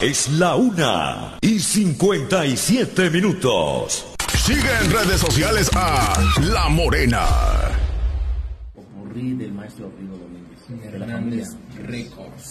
Es la 1:57. Sigue en redes sociales a La Morena. Popurrí del maestro Rigo Domínguez. Hernández Records.